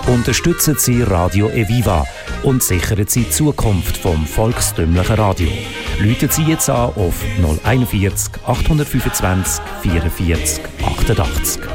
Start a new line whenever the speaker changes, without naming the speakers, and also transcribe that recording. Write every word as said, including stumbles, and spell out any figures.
Unterstützen Sie Radio Eviva und sichern Sie die Zukunft vom volkstümlichen Radio. Rufen Sie jetzt an auf null einundvierzig achthundertfünfundzwanzig vierundvierzig achtundachtzig.